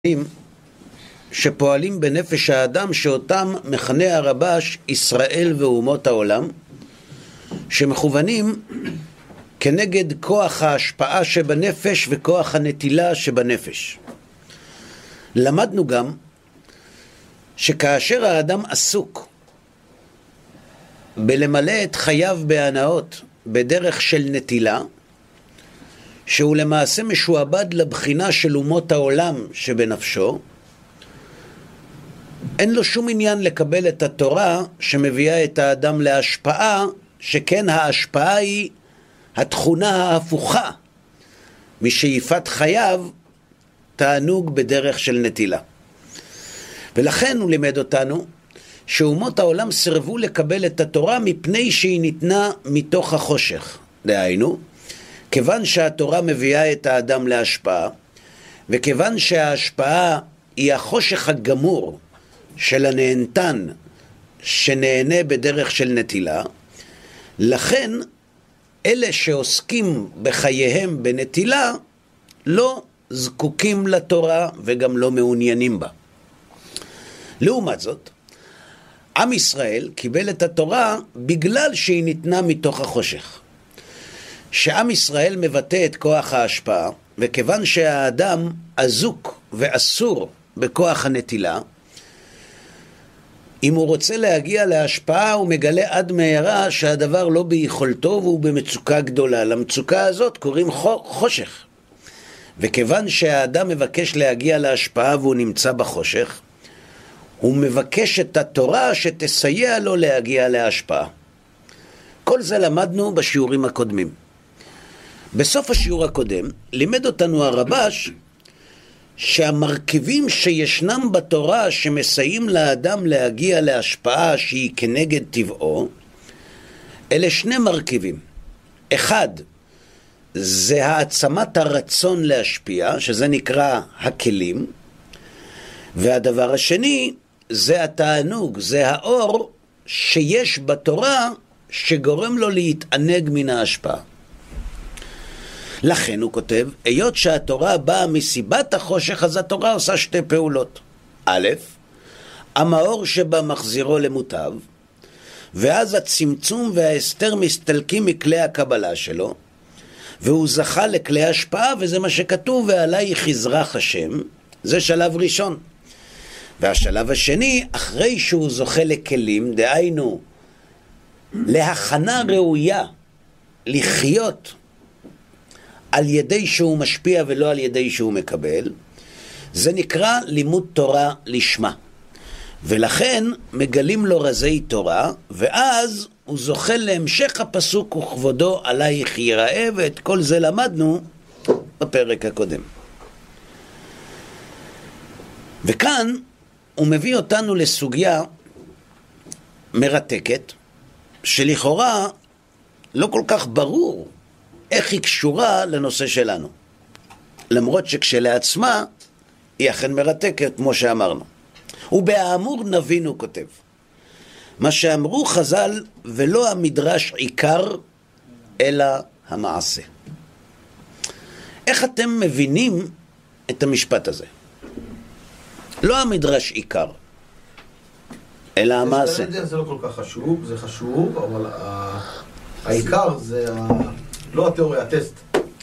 שפועלים בנפש האדם, שאותם מכנה הרב"ש ישראל ואומות העולם, שמכוונים כנגד כוח ההשפעה שבנפש וכוח הנטילה שבנפש. למדנו גם שכאשר האדם עסוק בלמלא את חייו בהנאות בדרך של נטילה, שהוא למעשה משועבד לבחינה של אומות העולם שבנפשו, אין לו שום עניין לקבל את התורה שמביאה את האדם להשפעה, שכן ההשפעה היא התכונה ההפוכה משאיפת חייו, תענוג בדרך של נטילה. ולכן הוא לימד אותנו שאומות העולם סירבו לקבל את התורה מפני שהיא ניתנה מתוך החושך. דהיינו, כיוון שהתורה מביאה את האדם להשפעה, וכיוון שההשפעה היא החושך הגמור של הנהנתן שנהנה בדרך של נטילה, לכן אלה שעוסקים בחייהם בנטילה לא זקוקים לתורה וגם לא מעוניינים בה. לעומת זאת, עם ישראל קיבל את התורה בגלל שהיא ניתנה מתוך החושך. שעם ישראל מבטא את כוח ההשפעה, וכיוון שהאדם אזוק ואסור בכוח הנטילה, אם הוא רוצה להגיע להשפעה, הוא מגלה עד מהרה שהדבר לא ביכולתו והוא במצוקה גדולה. למצוקה הזאת קוראים חושך. וכיוון שהאדם מבקש להגיע להשפעה והוא נמצא בחושך, הוא מבקש את התורה שתסייע לו להגיע להשפעה. כל זה למדנו בשיעורים הקודמים. בסוף השיעור הקודם לימד אותנו הרב"ש שהמרכיבים שישנם בתורה שמסייעים לאדם להגיע להשפעה שהיא כנגד טבעו, אלה שני מרכיבים. אחד, זה העצמת הרצון להשפיע, שזה נקרא הכלים, והדבר השני זה התענוג, זה האור שיש בתורה שגורם לו להתענג מן ההשפעה. לכן הוא כותב, היות שהתורה באה מסיבת החושך, אז התורה עושה שתי פעולות. א', המאור שבה מחזירו למוטב, ואז הצמצום וההסתר מסתלקים מכלי הקבלה שלו, והוא זכה לכלי השפעה, וזה מה שכתוב, ועלייך יזרח השם. זה שלב ראשון. והשלב השני, אחרי שהוא זוכה לכלים, דהיינו להכנה ראויה לחיות על ידי שהוא משפיע ולא על ידי שהוא מקבל, זה נקרא לימוד תורה לשמה. ולכן מגלים לו רזי תורה, ואז הוא זוכה להמשך הפסוק וכבודו עלייך ייראה, ואת כל זה למדנו בפרק הקודם. וכאן הוא מביא אותנו לסוגיה מרתקת, שלכאורה לא כל כך ברור איך היא קשורה לנושא שלנו. למרות שכשלעצמה היא אכן מרתקת, כמו שאמרנו. ובאמור נבין, הוא כותב, מה שאמרו חז"ל, ולא המדרש עיקר, אלא המעשה. איך אתם מבינים את המשפט הזה? לא המדרש עיקר, אלא המעשה. זה לא כל כך חשוב, זה חשוב, אבל העיקר זה לא התיאוריה, הטסט.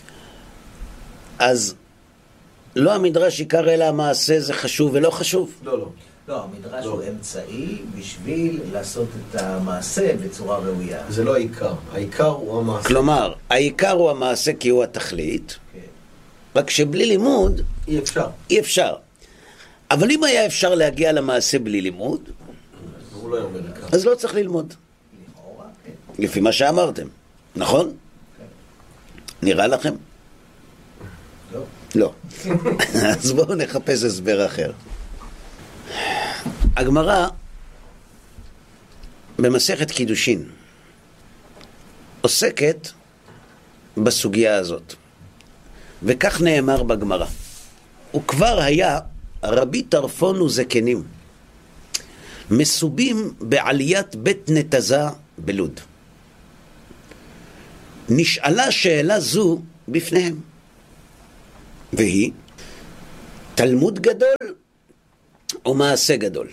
אז לא המדרש עיקר אלא המעשה, זה חשוב ולא חשוב? לא. לא, המדרש הוא אמצעי בשביל לעשות את המעשה בצורה ראויה. זה לא העיקר, העיקר הוא המעשה. כלומר, העיקר הוא המעשה כי הוא התכלית, רק שבלי לימוד אי אפשר. אבל אם היה אפשר להגיע למעשה בלי לימוד, אז לא צריך ללמוד. לפי מה שאמרתם, נכון? נראה לכם? לא. אז בואו נחפש הסבר אחר. הגמרא במסכת קידושין עוסקת בסוגיה הזאת, וכך נאמר בגמרא, וכבר היה רבי טרפון וזקנים מסובים בעליית בית נתזה בלוד. נשאלה שאלה זו בפניהם, והיא תלמוד גדול או מעשה גדול?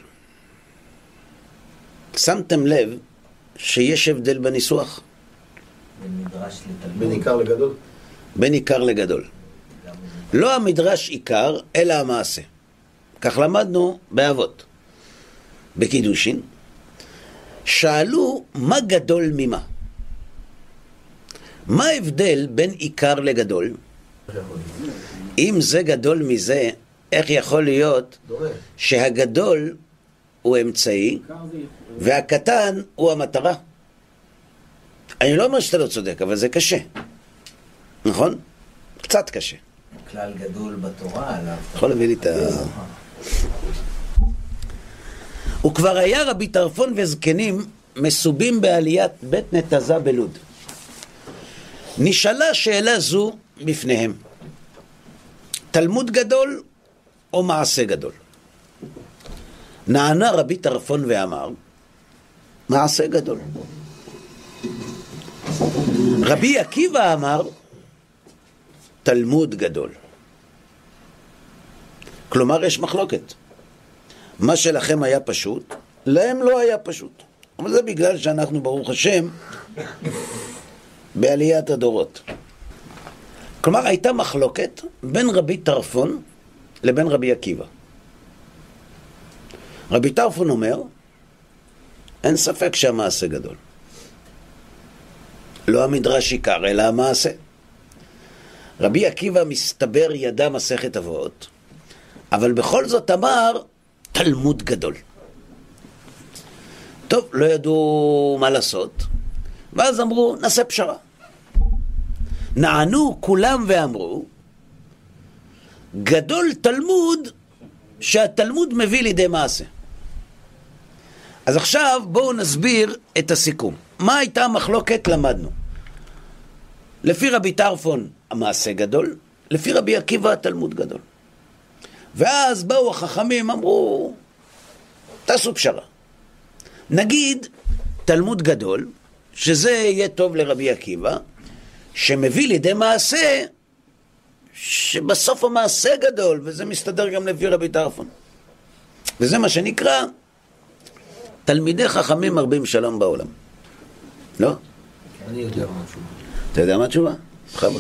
שמתם לב שיש הבדל בניסוח? במדרש לתלמוד. בין עיקר לגדול? בין עיקר לגדול. לא המדרש עיקר, אלא המעשה. כך למדנו באבות. בקידושין, שאלו מה גדול ממה? מה ההבדל בין עיקר לגדול? אם זה גדול מזה, איך יכול להיות שהגדול הוא אמצעי והקטן הוא המטרה? אני לא אומר שאתה לא צודק, אבל זה קשה. נכון? קצת קשה. כלל גדול בתורה עליו. יכול להביא לי את ה... וכבר היה רבי טרפון וזקנים מסובים בעליית בית נתזה בלוד. נשאלה שאלה זו בפניהם: תלמוד גדול או מעשה גדול? נענה רבי טרפון ואמר: מעשה גדול. רבי עקיבא אמר: תלמוד גדול. כלומר יש מחלוקת. מה שלכם היה פשוט, להם לא היה פשוט. אבל זה בגלל שאנחנו ברוך השם בעליית הדורות. כלומר הייתה מחלוקת בין רבי טרפון לבין רבי עקיבא. רבי טרפון אומר: אין ספק שהמעשה גדול. לא המדרש עיקר אלא המעשה. רבי עקיבא מסתבר ידע מסכת אבות, אבל בכל זאת אמר תלמוד גדול. טוב, לא ידעו מה לעשות, ואז אמרו נעשה פשרה. נענו כולם ואמרו גדול תלמוד שהתלמוד מביא לידי מעשה. אז עכשיו בואו נסביר את הסיכום. מה הייתה המחלוקת? למדנו. לפי רבי טרפון המעשה גדול, לפי רבי עקיבא התלמוד גדול. ואז באו החכמים אמרו תעשו פשרה. נגיד תלמוד גדול, שזה יהיה טוב לרבי עקיבא, שמביא לידי מעשה, שבסוף המעשה גדול, וזה מסתדר גם לפי רבי טרפון. וזה מה שנקרא תלמידי חכמים מרבים שלום בעולם. לא? אני יודע מה התשובה. אתה יודע מה התשובה? חבול.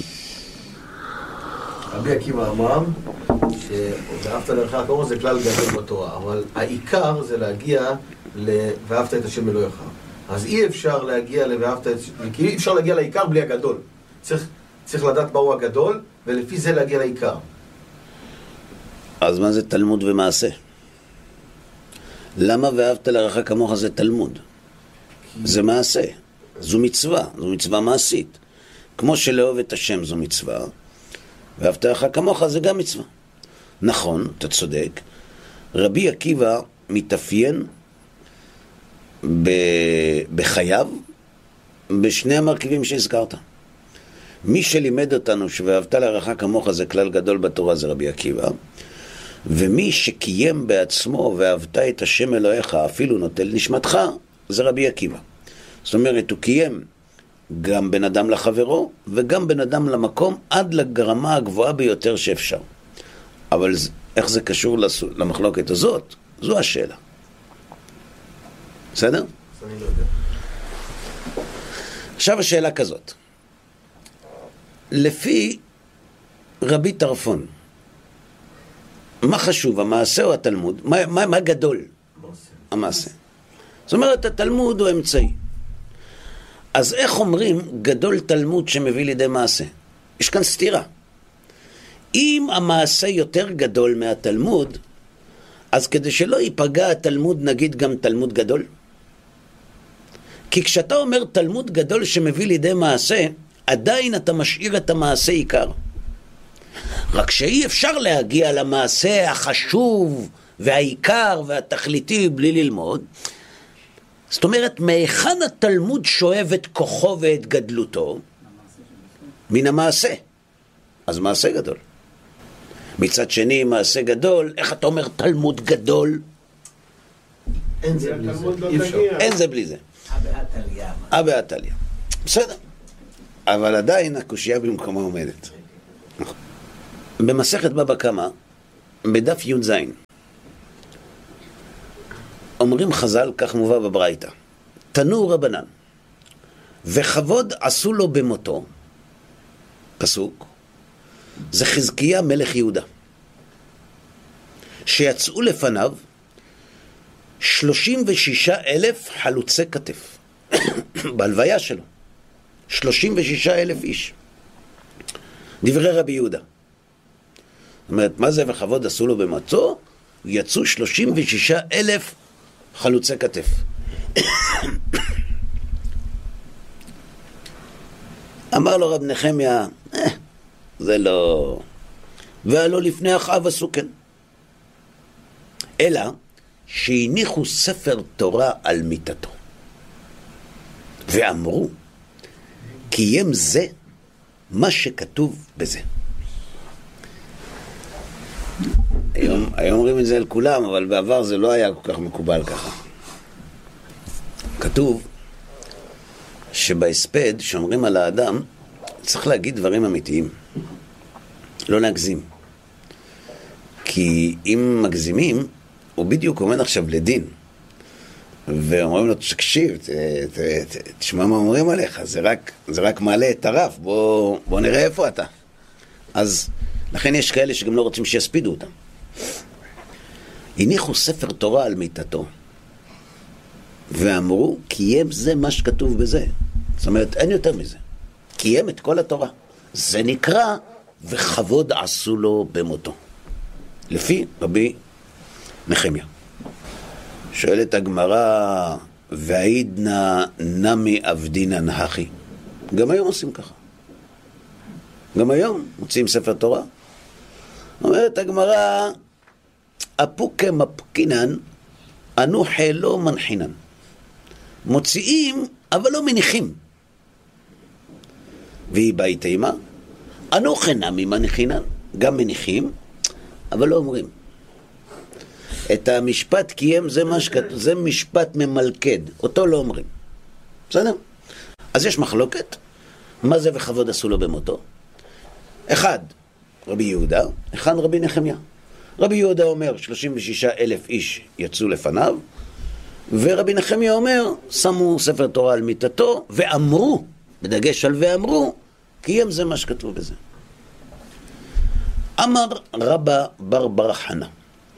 רבי עקיבא אמר שאהבת לרעך כמוך זה כלל גדול בתורה, אבל העיקר זה להגיע ל"ואהבת את השם אלוהיך". אז אי אפשר להגיע כי אי אפשר להגיע לעיקר בלי הגדול. צריך לדעת מהו הגדול, ולפי זה להגיע לעיקר. אז מה זה תלמוד ומעשה? למה "ואהבת לרעך כמוך" זה תלמוד? זה מעשה, זו מצווה מעשית. כמו שלאהוב את השם זו מצווה, "ואהבת לרעך כמוך" זה גם מצווה. נכון, אתה צודק. רבי עקיבא מתאפיין בחייו בשני המרכיבים שהזכרת. מי שלימד אותנו ש"ואהבת לרעך כמוך" זה כלל גדול בתורה זה רבי עקיבא, ומי שקיים בעצמו "ואהבת את השם אלוהיך אפילו נוטל נשמתך" זה רבי עקיבא. זאת אומרת, הוא קיים גם בן אדם לחברו וגם בן אדם למקום עד לרמה הגבוהה ביותר שאפשר. אבל איך זה קשור למחלוקת הזאת? זו השאלה. בסדר? אני לא יודע. עכשיו השאלה כזאת. לפי רבי טרפון, מה חשוב, המעשה או התלמוד? מה גדול? המעשה. זאת אומרת, התלמוד הוא אמצעי. אז איך אומרים גדול תלמוד שמביא לידי מעשה? יש כאן סתירה. אם המעשה יותר גדול מהתלמוד, אז כדי שלא ייפגע התלמוד נגיד גם תלמוד גדול. כי כשאתה אומר תלמוד גדול שמביא לידי מעשה, עדיין אתה משאיר את המעשה עיקר. רק שאי אפשר להגיע למעשה החשוב והעיקר והתכליתי בלי ללמוד. זאת אומרת, מהיכן התלמוד שואב את כוחו ואת גדלותו? מן המעשה. אז מעשה גדול. מצד שני, מעשה גדול, איך אתה אומר תלמוד גדול? אין זה בלי זה, אי אפשר. אין זה בלי זה. אבא עתליה. בסדר. אבל עדיין הקושיה במקומה עומדת. במסכת בבא קמא בדף י"ז. אומרים חז"ל, כך מובא בברייתא, תנו רבנן, וכבוד עשו לו במותו, פסוק, זה חזקיה מלך יהודה, שיצאו לפניו 36,000 חלוצי כתף, בהלוויה שלו, 36,000 איש. דברי רבי יהודה. זאת אומרת, מה זה וכבוד עשו לו במותו? יצאו 36,000 חלוצי כתף. אמר לו רב נחמיה, זה לא... והלא לפני אחאב עשו כן. אלא שהניחו ספר תורה על מיטתו. ואמרו, קיים זה מה שכתוב בזה. היום אומרים את זה על כולם, אבל בעבר זה לא היה כל כך מקובל ככה. כתוב שבהספד שאומרים על האדם צריך להגיד דברים אמיתיים, לא להגזים, כי אם מגזימים הוא בדיוק עומד עכשיו לדין ואומרים לו תקשיב, תשמע מה אומרים עליך, זה רק מעלה את הרף, בוא נראה איפה אתה. אז לכן יש כאלה שגם לא רוצים שיספידו אותם. הניחו ספר תורה על מיטתו ואמרו קיים זה מה שכתוב בזה. זאת אומרת אין יותר מזה, קיים את כל התורה. זה נקרא וכבוד עשו לו במותו, לפי רבי נחמיה. שואלת הגמרא, והעידנא נמי עבדינן הכי. גם היום עושים ככה, גם היום מוצאים ספר תורה. אומרת הגמרא, אפוקה מפקינן אנוחה לא מנחינן. מוציאים אבל לא מניחים. והיא בית אימה, אנוחה נמי מנחינן, גם מניחים אבל לא אומרים. את המשפט קיים זה מה שכתוב, זה משפט ממלכד, אותו לא אומרים. בסדר? אז יש מחלוקת, מה זה וכבוד עשו לו במותו? אחד רבי יהודה, אחד רבי נחמיה. רבי יהודה אומר 36,000 איש יצאו לפניו, ורבי נחמיה אומר שמו ספר תורה על מיטתו ואמרו, בדגש על ואמרו, קיים זה מה שכתוב בזה. אמר רבא בר חנה,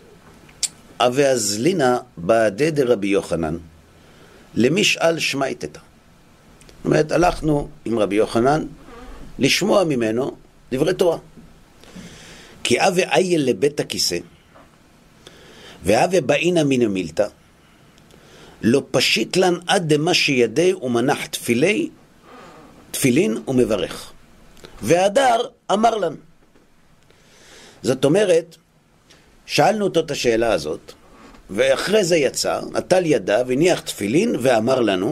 אבאזלינה בעדי דרבי יוחנן למשאל שמייתתא. זאת אומרת, הלכנו עם רבי יוחנן לשמוע ממנו דברי תורה. כי אבי אייל לבית הכיסא ואבי באינה מן המילתא לא פשיט לן עד דמה שידי ומנח תפילין ומברך והדר אמר לן. זאת אומרת, שאלנו אותו את השאלה הזאת, ואחרי זה יצא, נטל ידיו, הניח תפילין ואמר לנו,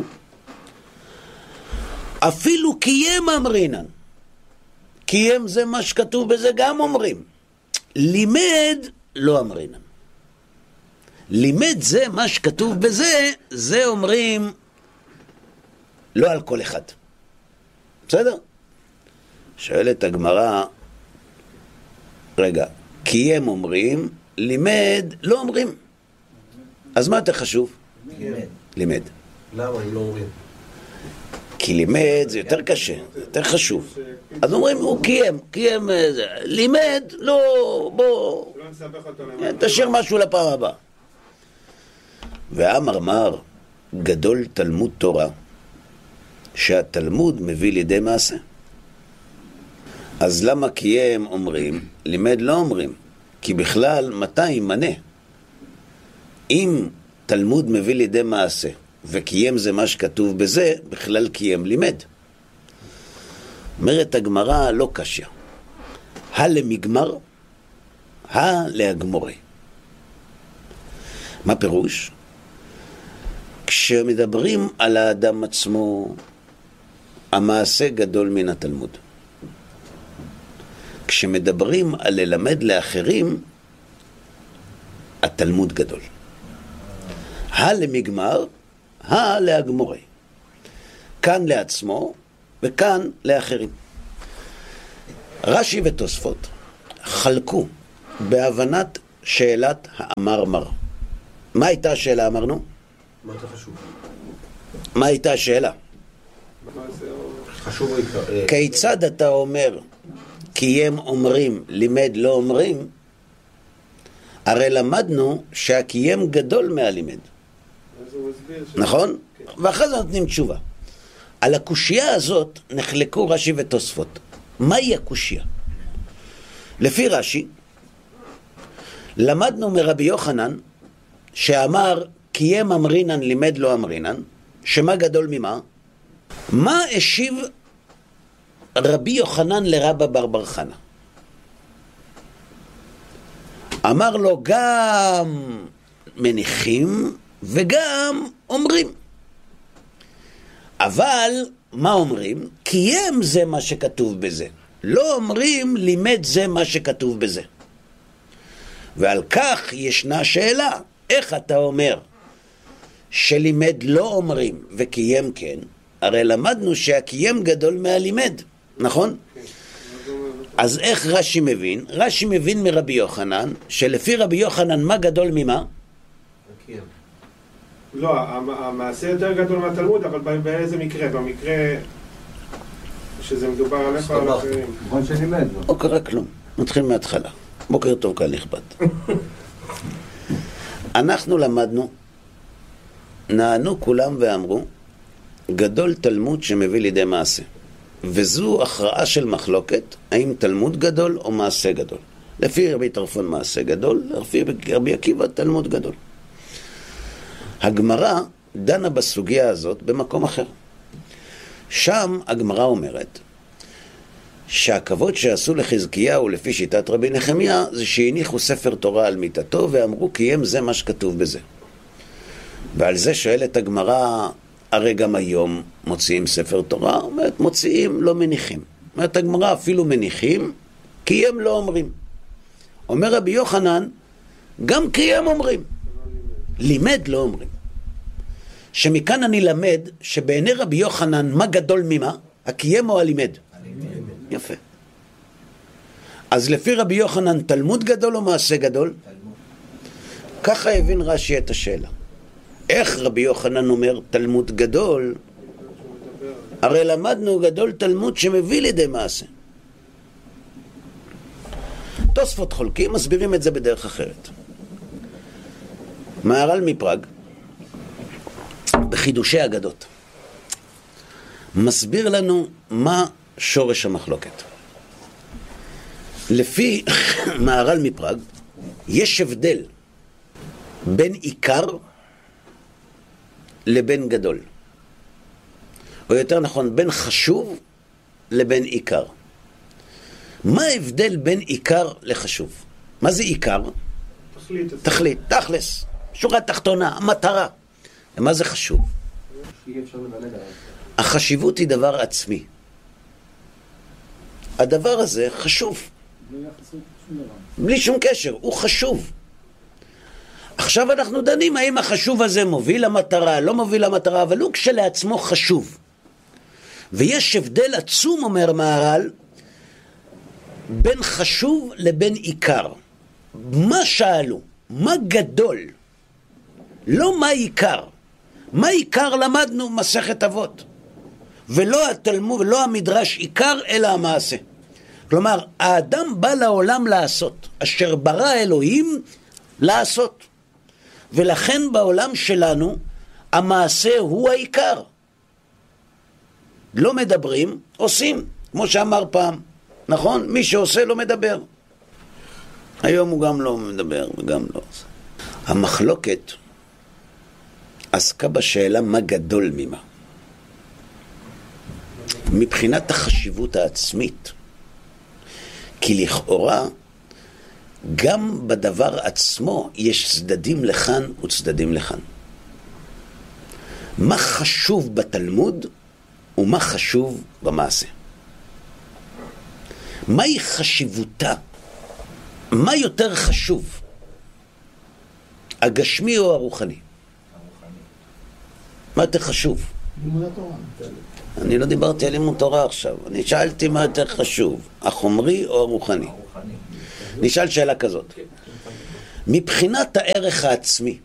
אפילו קיים אמרינן. קיים זה מה שכתוב בזה גם אומרים. לימד לא אמרינן. לימד זה מה שכתוב בזה, זה אומרים לא על כל אחד. בסדר? שואלת הגמרא, רגע, קיים אומרים, לימד לא אומרים. אז מה יותר חשוב? לימד. למה הם לא אומרים? כי לימד זה יותר קשה, זה יותר חשוב. אז אומרים, הוא קיים, לימד, לא, בוא, תשאיר משהו לפעם הבאה. והאמר גדול תלמוד תורה, שהתלמוד מביא לידי מעשה. אז למה קיים אומרים, לימד לא אומרים? כי בכלל מתי ימנה? אם תלמוד מביא לידי מעשה, וקיים זה מה שכתוב בזה, בכלל קיים לימד. אומרת הגמרא לא קשיא. למגמר, להגמורי. מה פירוש? כשמדברים על האדם עצמו, המעשה גדול מן התלמוד. כשמדברים על ללמד לאחרים, התלמוד גדול. למגמר, להגמורי. כאן לעצמו וכאן לאחרים. רש"י ותוספות חלקו בהבנת שאלת האמרמר. מה הייתה השאלה, אמרנו? מה יותר חשוב? מה הייתה השאלה? חשוב כיצד אתה אומר כי הם אומרים, לימד לא אומרים? הרי למדנו שהקיים גדול מהלימד. נכון? ואחרי זה נותנים תשובה. על הקושייה הזאת נחלקו רש"י ותוספות. מהי הקושייה? לפי רש"י, למדנו מרבי יוחנן שאמר קיים אמרינן לימד לא אמרינן, שמה גדול ממה? מה השיב רבי יוחנן לרבא בר בר חנה? אמר לו גם מניחים וגם אומרים. אבל מה אומרים? קיים זה מה שכתוב בזה. לא אומרים לימד זה מה שכתוב בזה. ועל כך ישנה שאלה, איך אתה אומר שלימד לא אומרים וקיים כן? הרי למדנו שהקיים גדול מהלימד, נכון? אז איך רש"י מבין? רש"י מבין מרבי יוחנן, שלפי רבי יוחנן מה גדול ממה? הקיים. לא, המעשה יותר גדול מהתלמוד, אבל באיזה מקרה? במקרה שזה מדובר עליך או על אחרים? נכון שלימד. לא קרה כלום, נתחיל מההתחלה. בוקר טוב קהל נכבד. אנחנו למדנו, נענו כולם ואמרו, גדול תלמוד שמביא לידי מעשה. וזו הכרעה של מחלוקת, האם תלמוד גדול או מעשה גדול. לפי רבי טרפון מעשה גדול, לפי רבי עקיבא תלמוד גדול. הגמרא דנה בסוגיה הזאת במקום אחר. שם הגמרא אומרת שהכבוד שעשו לחזקיהו לפי שיטת רבי נחמיה זה שהניחו ספר תורה על מיטתו ואמרו קיים זה מה שכתוב בזה. ועל זה שואלת הגמרא, הרי גם היום מוציאים ספר תורה? אומרת מוציאים, לא מניחים. אומרת הגמרא אפילו מניחים, קיים לא אומרים. אומר רבי יוחנן, גם קיים אומרים, לימד לא אומרים. שמכאן אני למד שבעיני רבי יוחנן מה גדול ממה? הקיים או הלימד? יפה. אז לפי רבי יוחנן תלמוד גדול או מעשה גדול? ככה הבין רש"י את השאלה. איך רבי יוחנן אומר תלמוד גדול? הרי למדנו גדול תלמוד שמביא לידי מעשה. תוספות חולקים מסבירים את זה בדרך אחרת. מהר"ל מפראג בחידושי אגדות מסביר לנו מה שורש המחלוקת. לפי מהר"ל מפראג יש הבדל בין עיקר לבין גדול, או יותר נכון בין חשוב לבין עיקר. מה ההבדל בין עיקר לחשוב? מה זה עיקר? תכלית, תכלס, שורה תחתונה, המטרה. ומה זה חשוב? החשיבות היא דבר עצמי. הדבר הזה חשוב. בלי שום קשר, הוא חשוב. עכשיו אנחנו דנים האם החשוב הזה מוביל למטרה, לא מוביל למטרה, אבל הוא כשלעצמו חשוב. ויש הבדל עצום, אומר מהר"ל, בין חשוב לבין עיקר. מה שאלו? מה גדול? לא מה עיקר. מה עיקר למדנו מסכת אבות. ולא התלמוד, ולא המדרש עיקר, אלא המעשה. כלומר, האדם בא לעולם לעשות, אשר ברא אלוהים לעשות. ולכן בעולם שלנו, המעשה הוא העיקר. לא מדברים, עושים, כמו שאמר פעם. נכון? מי שעושה לא מדבר. היום הוא גם לא מדבר וגם לא עושה. המחלוקת עסקה בשאלה מה גדול ממה. מבחינת החשיבות העצמית. כי לכאורה גם בדבר עצמו יש צדדים לכאן וצדדים לכאן. מה חשוב בתלמוד ומה חשוב במעשה? מהי חשיבותה? מה יותר חשוב? הגשמי או הרוחני? מה יותר חשוב? לימוד התורה. אני לא דיברתי על לימוד תורה עכשיו. אני שאלתי מה יותר חשוב, החומרי או הרוחני? נשאל שאלה כזאת. מבחינת הערך העצמי,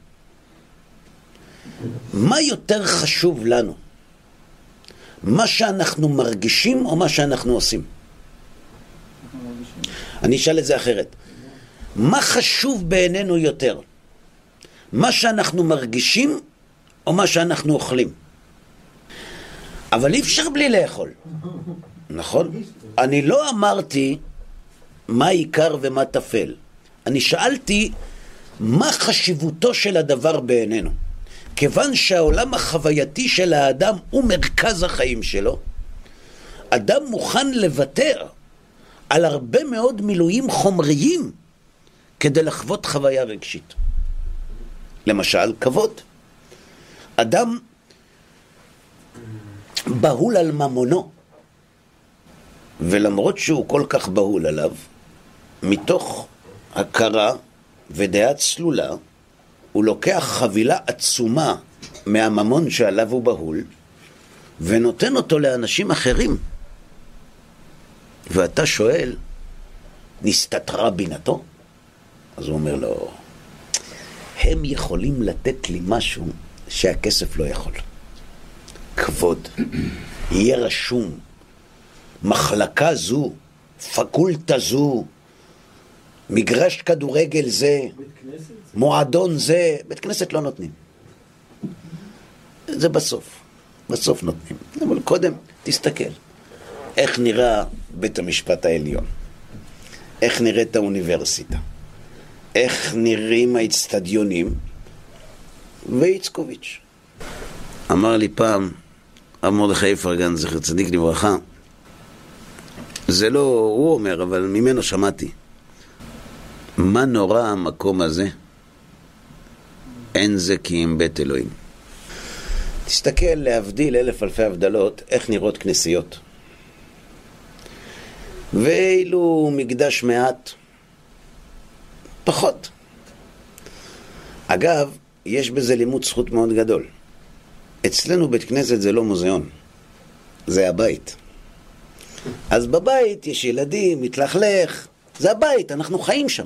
מה יותר חשוב לנו? מה שאנחנו מרגישים או מה שאנחנו עושים? אני אשאל את זה אחרת. מה חשוב בעינינו יותר? מה שאנחנו מרגישים או מה שאנחנו אוכלים? אבל אי אפשר בלי לאכול, נכון? אני לא אמרתי מה עיקר ומה תפל. אני שאלתי מה חשיבותו של הדבר בעינינו. כיוון שהעולם החווייתי של האדם הוא מרכז החיים שלו, אדם מוכן לוותר על הרבה מאוד מילואים חומריים כדי לחוות חוויה רגשית. למשל, כבוד. אדם בהול על ממונו, ולמרות שהוא כל כך בהול עליו, מתוך הכרה ודעה צלולה, הוא לוקח חבילה עצומה מהממון שעליו הוא בהול, ונותן אותו לאנשים אחרים. ואתה שואל, נסתתרה בינתו? אז הוא אומר לו, הם יכולים לתת לי משהו שהכסף לא יכול. כבוד, יהיה רשום, מחלקה זו, פקולטה זו, מגרש כדורגל זה, מועדון זה, בית כנסת לא נותנים. זה בסוף נותנים. אבל קודם תסתכל, איך נראה בית המשפט העליון, איך נראית האוניברסיטה, איך נראים האצטדיונים, ואיצקוביץ' אמר לי פעם, הרב מרדכי איפרגן, זכר צדיק לברכה, זה לא הוא אומר, אבל ממנו שמעתי, מה נורא המקום הזה? אין זה כי אם בית אלוהים. תסתכל, להבדיל אלף אלפי הבדלות, איך נראות כנסיות. ואילו מקדש מעט, פחות. אגב, יש בזה לימוד זכות מאוד גדול. אצלנו בית כנסת זה לא מוזיאון, זה הבית. אז בבית יש ילדים, מתלכלך, זה הבית, אנחנו חיים שם.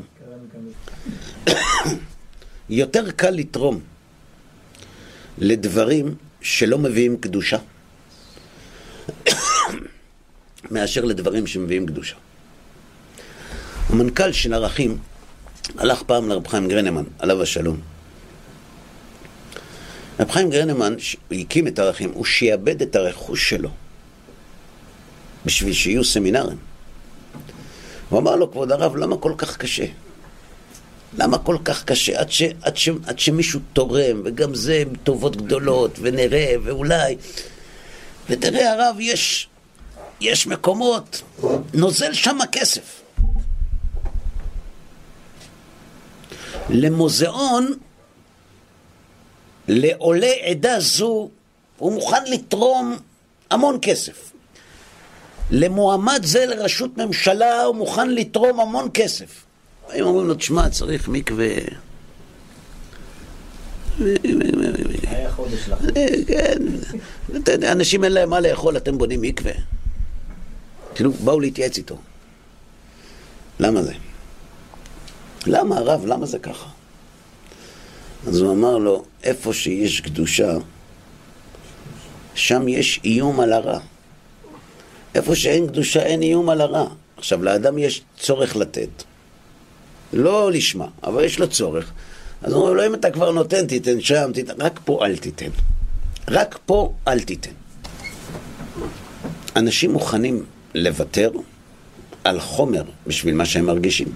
יותר קל לתרום לדברים שלא מביאים קדושה מאשר לדברים שמביאים קדושה. המנכ"ל של ערכים הלך פעם לרב חיים גרנמן, עליו השלום. רב חיים גרנמן, הוא הקים את ערכים, הוא שיעבד את הרכוש שלו בשביל שיהיו סמינרים. הוא אמר לו, כבוד הרב, למה כל כך קשה? למה כל כך קשה? עד שמישהו תורם, וגם זה טובות גדולות, ונראה, ואולי. ותראה הרב, יש מקומות, נוזל שם כסף. למוזיאון, לעולה עדה זו, הוא מוכן לתרום המון כסף. למועמד זה לראשות ממשלה, הוא מוכן לתרום המון כסף. הם אומרים לו, תשמע, צריך מקווה. היה חודש לך. כן. אנשים אין להם מה לאכול, אתם בונים מקווה. כאילו, באו להתייעץ איתו. למה זה? למה הרב? למה זה ככה? אז הוא אמר לו, איפה שיש קדושה, שם יש איום על הרע. איפה שאין קדושה, אין איום על הרע. עכשיו, לאדם יש צורך לתת. לא לשמה, אבל יש לו צורך. אז הוא אומר לו, אם אתה כבר נותן, תיתן שם, תיתן. רק פה אל תיתן. רק פה אל תיתן. אנשים מוכנים לוותר על חומר בשביל מה שהם מרגישים.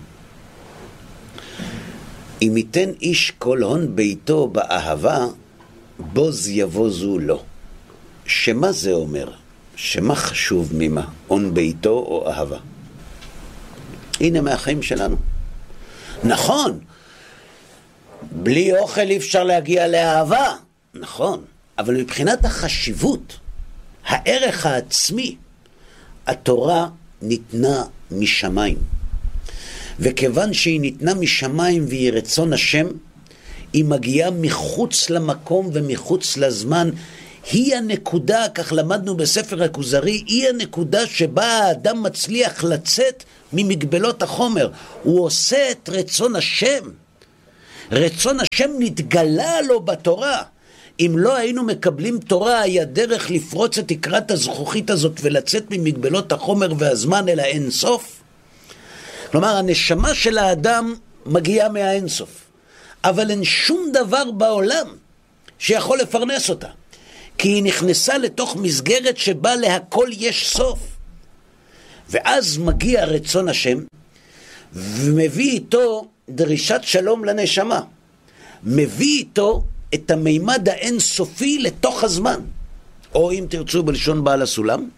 אם ייתן איש כל הון ביתו באהבה, בוז יבוזו לו. שמה זה אומר? שמה חשוב ממה? הון ביתו או אהבה? הנה מהחיים שלנו. נכון, בלי אוכל אי אפשר להגיע לאהבה. נכון, אבל מבחינת החשיבות, הערך העצמי, התורה ניתנה משמיים. וכיוון שהיא ניתנה משמיים והיא רצון השם, היא מגיעה מחוץ למקום ומחוץ לזמן. היא הנקודה, כך למדנו בספר הכוזרי, היא הנקודה שבה האדם מצליח לצאת ממגבלות החומר. הוא עושה את רצון השם, רצון השם נתגלה לו בתורה. אם לא היינו מקבלים תורה, היה דרך לפרוץ את תקרת הזכוכית הזאת ולצאת ממגבלות החומר והזמן אל האין סוף. כלומר, הנשמה של האדם מגיעה מהאין סוף, אבל אין שום דבר בעולם שיכול לפרנס אותה, כי היא נכנסה לתוך מסגרת שבה להכל יש סוף. ואז מגיע רצון השם ומביא איתו דרישת שלום לנשמה, מביא איתו את המימד האינסופי לתוך הזמן, או אם תרצו בלשון בעל הסולם,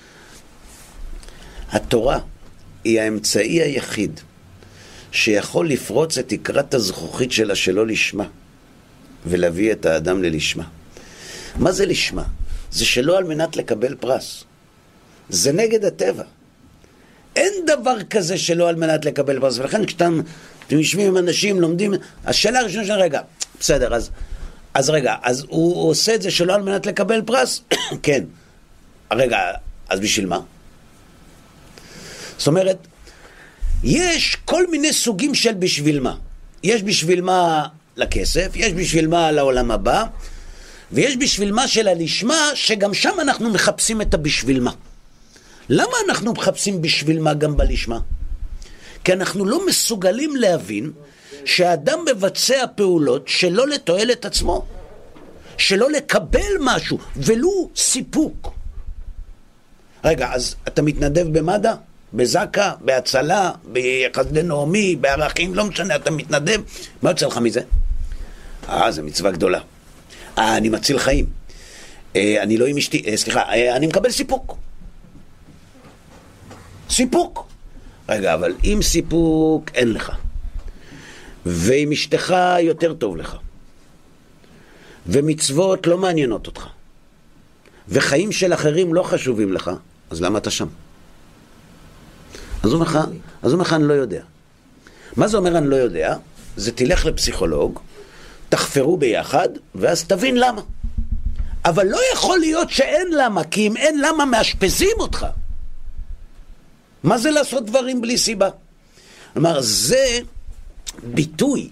התורה היא האמצעי היחיד שיכול לפרוץ את תקרת הזכוכית שלה שלא לשמה ולהביא את האדם ללשמה. מה זה לשמה? זה שלא על מנת לקבל פרס, זה נגד הטבע. אין דבר כזה שלא על מנת לקבל פרס. ולכן כשאתם יושבים עם אנשים, לומדים, השאלה הראשונה של רגע, בסדר, אז רגע, אז הוא עושה את זה שלא על מנת לקבל פרס? כן. רגע, אז בשביל מה? זאת אומרת, יש כל מיני סוגים של בשביל מה. יש בשביל מה לכסף, יש בשביל מה לעולם הבא, ויש בשביל מה של הלשמה, שגם שם אנחנו מחפשים את הבשביל מה. למה אנחנו מחפשים בשביל מה גם בלשמה? כי אנחנו לא מסוגלים להבין שהאדם מבצע פעולות שלא לתועלת עצמו, שלא לקבל משהו, ולו סיפוק. רגע, אז אתה מתנדב במד"א, בזקה, בהצלה, בחסדי נעמי, בערכים, לא משנה, אתה מתנדב, מה יוצא לך מזה? זה מצווה גדולה. אני מציל חיים. אני לא עם אשתי, אני מקבל סיפוק. סיפוק. רגע, אבל אם סיפוק אין לך, ועם אשתך יותר טוב לך, ומצוות לא מעניינות אותך, וחיים של אחרים לא חשובים לך, אז למה אתה שם? אז הוא אומר לך, אני לא יודע. מה זה אומר אני לא יודע? זה תלך לפסיכולוג, תחפרו ביחד, ואז תבין למה. אבל לא יכול להיות שאין למה, כי אם אין למה מאשפזים אותך. מה זה לעשות דברים בלי סיבה? כלומר, זה ביטוי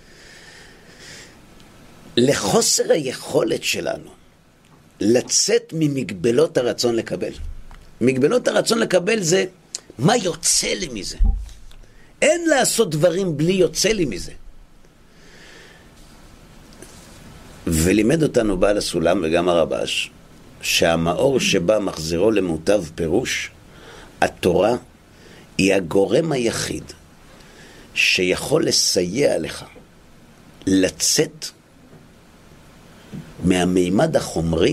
לחוסר היכולת שלנו לצאת ממגבלות הרצון לקבל. מגבלות הרצון לקבל זה מה יוצא לי מזה. אין לעשות דברים בלי יוצא לי מזה. ולימד אותנו בעל הסולם וגם הרבש שהמאור שבא מחזירו למוטב פירוש, התורה היא הגורם היחיד שיכול לסייע לך לצאת מהמימד החומרי,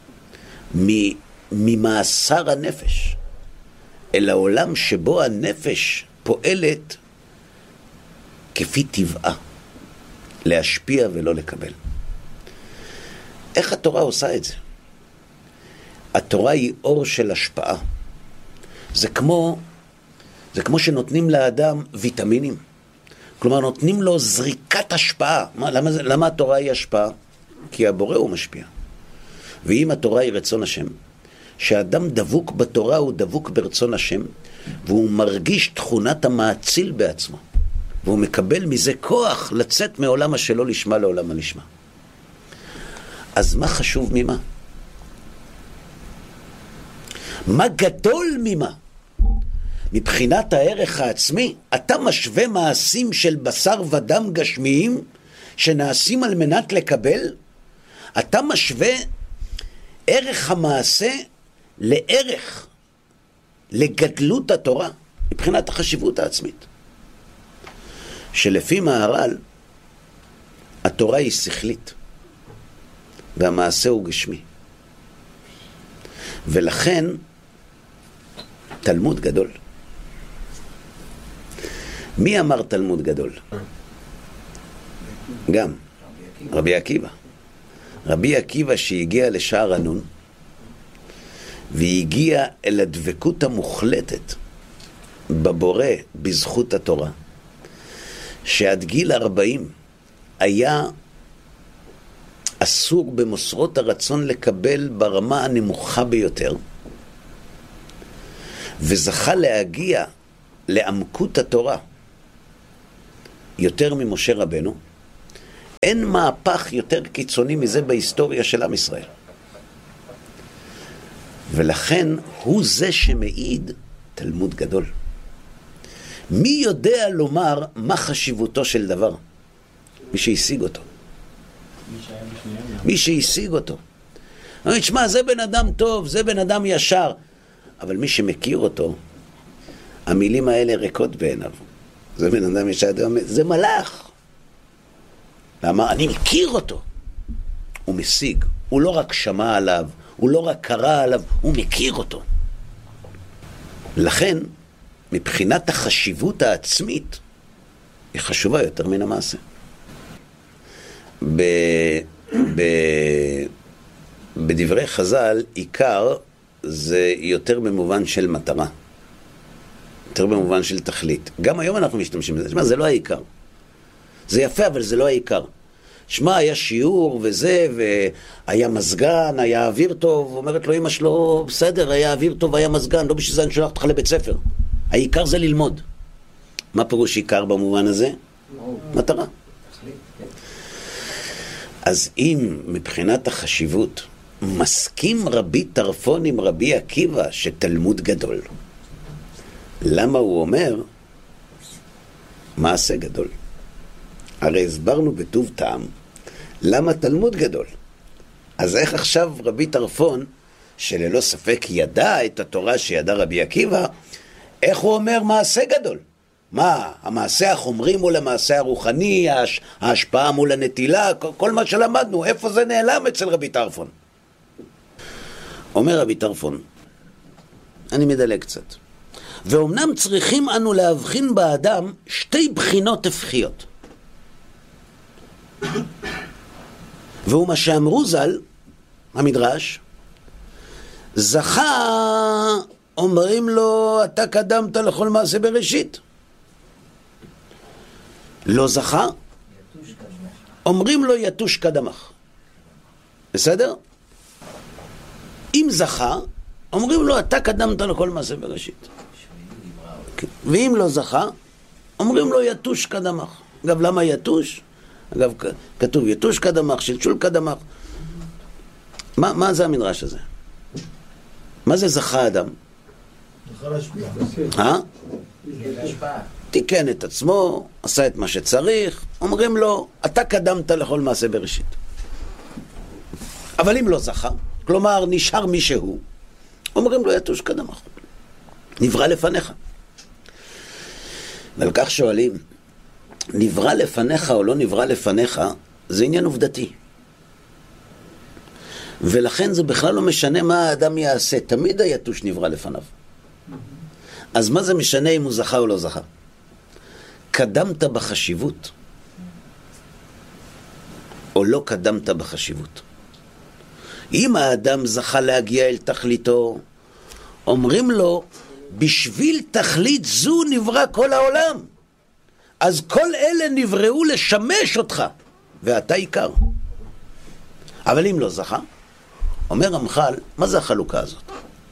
ממאסר הנפש, אל העולם שבו הנפש פועלת כפי טבעה, להשפיע ולא לקבל. איך התורה עושה את זה? התורה היא אור של השפעה. זה כמו שנותנים לאדם ויטמינים. כלומר, נותנים לו זריקת השפעה. למה התורה היא השפעה? כי הבורא הוא משפיע. ואם התורה היא רצון השם, שהאדם דבוק בתורה הוא דבוק ברצון השם, והוא מרגיש תכונת המאציל בעצמו, והוא מקבל מזה כוח לצאת מעולם השלא לשמה לעולם הלשמה. אז מה חשוב ממה? מה גדול ממה? מבחינת הערך העצמי, אתה משווה מעשים של בשר ודם גשמיים שנעשים על מנת לקבל? אתה משווה ערך המעשה לערך, לגדלות התורה, מבחינת החשיבות העצמית. שלפי מהר"ל, התורה היא שכלית, והמעשה הוא גשמי. ולכן, תלמוד גדול. מי אמר תלמוד גדול? גם רבי עקיבא. רבי עקיבא שהגיע לשער הנון, והגיע אל הדבקות המוחלטת בבורא בזכות התורה, שעד גיל 40 היה אסור במוסרות הרצון לקבל ברמה הנמוכה ביותר, וזכה להגיע לעמקות התורה יותר ממשה רבנו, אין מהפך יותר קיצוני מזה בהיסטוריה של עם ישראל. ולכן הוא זה שמעיד תלמוד גדול. מי יודע לומר מה חשיבותו של דבר? מי שהשיג אותו. מי שהשיג אותו. אני תשמע, זה בן אדם טוב, זה בן אדם ישר. אבל מי שמכיר אותו, המילים האלה ריקות בעיניו. זה בן אדם ישר, זה מלאך. למה? אני מכיר אותו. הוא משיג. הוא לא רק שמע עליו, הוא לא רק קרא עליו, הוא מכיר אותו. לכן, מבחינת החשיבות העצמית, היא חשובה יותר מן המעשה. בדברי חז"ל, עיקר זה יותר במובן של מטרה. יותר במובן של תכלית. גם היום אנחנו משתמשים בזה. שמה, זה לא העיקר. זה יפה, אבל זה לא העיקר. שמע, היה שיעור וזה, והיה מזגן, היה אוויר טוב, אומרת לו אמא שלו, בסדר, היה אוויר טוב, היה מזגן, לא בשביל זה אני שולח אותך לבית ספר. העיקר זה ללמוד. מה פירוש עיקר במובן הזה? מטרה. אז אם מבחינת החשיבות מסכים רבי טרפון עם רבי עקיבא שתלמוד גדול, למה הוא אומר מעשה גדול? הרי הסברנו בטוב טעם למה תלמוד גדול. אז איך עכשיו רבי טרפון, שללא ספק ידע את התורה שידע רבי עקיבא, איך הוא אומר מעשה גדול? מה, המעשה החומרי מול המעשה הרוחני, ההשפעה מול הנטילה, כל מה שלמדנו, איפה זה נעלם אצל רבי טרפון? אומר רבי טרפון, אני מדלג קצת, ואומנם צריכים אנו להבחין באדם שתי בחינות הפכיות. והוא מה שאמרו ז"ל, המדרש, זכה, אומרים לו, אתה קדמת לכל מעשה בראשית. לא זכה, אומרים לו, יתוש קדמך. בסדר? אם זכה, אומרים לו, אתה קדמת לכל מעשה בראשית. ואם לא זכה, אומרים לו, יתוש קדמך. אגב, למה יתוש? אגב, כתוב יתוש קדמך, שלשול קדמך. מה זה המדרש הזה? מה זה זכה אדם? זכה להשפיע. תיקן את עצמו, עשה את מה שצריך, אומרים לו, אתה קדמת לכל מעשה בראשית. אבל אם לא זכה, כלומר נשאר מי שהוא, אומרים לו, יתוש קדמך. נברא לפניך. ועל כך שואלים, נברא לפניך או לא נברא לפניך, זה עניין עובדתי. ולכן זה בכלל לא משנה מה האדם יעשה, תמיד היתוש נברא לפניו. אז מה זה משנה אם הוא זכה או לא זכה? קדמת בחשיבות או לא קדמת בחשיבות? אם האדם זכה להגיע אל תכליתו, אומרים לו, בשביל תכלית זו נברא כל העולם. אז כל אלה נבראו לשמש אותך, ואתה עיקר. אבל אם לא זכה, אומר רמח"ל, מה זה החלוקה הזאת?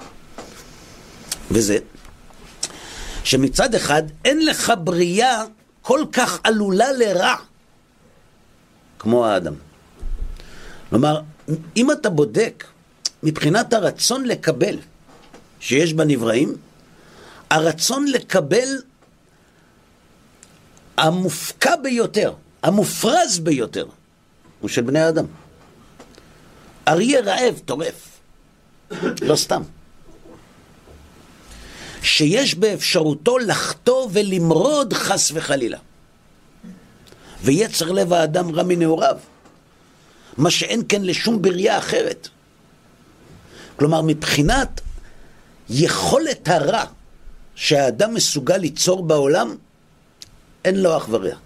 וזה, שמצד אחד אין לך בריאה כל כך עלולה לרע, כמו האדם. כלומר, אם אתה בודק מבחינת הרצון לקבל שיש בנבראים, הרצון לקבל המופקע ביותר, המופרז ביותר, הוא של בני האדם. אריה רעב, טורף. לא סתם. שיש באפשרותו לחטוא ולמרוד חס וחלילה. ויצר לב האדם רע מנעוריו. מה שאין כן לשום בריאה אחרת. כלומר, מבחינת יכולת הרע שהאדם מסוגל ליצור בעולם, אין לו אח ורע.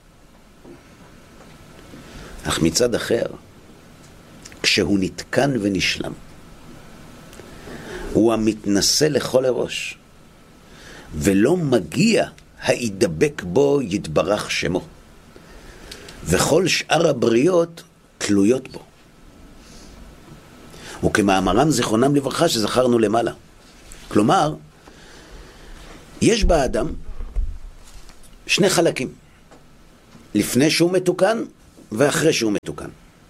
אך מצד אחר, כשהוא נתקן ונשלם, הוא המתנשא לכל הראש, ולא מגיע הידבק בו יתברך שמו, וכל שאר הבריות תלויות בו. וכמאמרם זיכרונם לברכה שזכרנו למעלה. כלומר, יש באדם שני חלקים. לפני שהוא מתוקן ואחרי שהוא מתוקן.